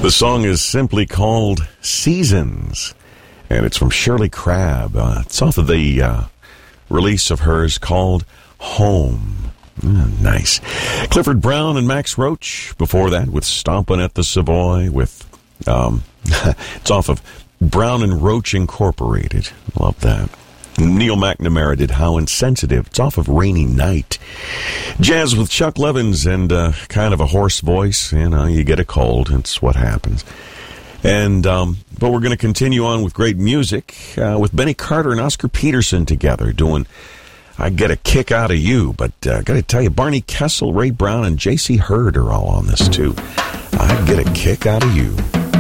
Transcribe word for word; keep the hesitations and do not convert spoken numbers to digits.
The song is simply called Seasons, and it's from Shirley Crabb. Uh, it's off of the uh, release of hers called Home. Mm, nice. Clifford Brown and Max Roach before that with Stompin' at the Savoy with, um, it's off of Brown and Roach Incorporated. Love that. Neil McNamara did How Insensitive. It's off of Rainy Night. Jazz with Chuck Levins and uh, kind of a hoarse voice. You know, you get a cold. It's what happens. And um, but we're going to continue on with great music uh, with Benny Carter and Oscar Peterson together doing I Get a Kick Out of You. But I uh, got to tell you, Barney Kessel, Ray Brown, and J C Hurd are all on this too. I Get a Kick Out of You.